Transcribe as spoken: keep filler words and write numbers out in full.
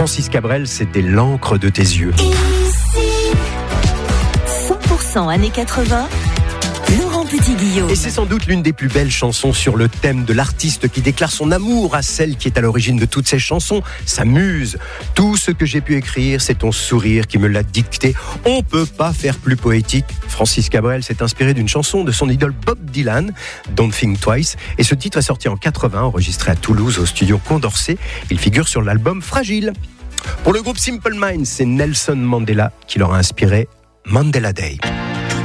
Francis Cabrel, c'était l'encre de tes yeux. cent pour cent années quatre-vingts, Laurent Petit-Guillaume. Et c'est sans doute l'une des plus belles chansons sur le thème de l'artiste qui déclare son amour à celle qui est à l'origine de toutes ces chansons, sa muse. Tout ce que j'ai pu écrire, c'est ton sourire qui me l'a dicté. On peut pas faire plus poétique. Francis Cabrel s'est inspiré d'une chanson de son idole Bob Dylan, Don't Think Twice. Et ce titre est sorti en quatre-vingts, enregistré à Toulouse au studio Condorcet. Il figure sur l'album Fragile. Pour le groupe Simple Minds, c'est Nelson Mandela qui leur a inspiré Mandela Day.